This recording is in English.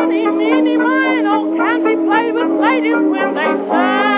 Eeny, meeny, miny, can't be played with ladies when they say.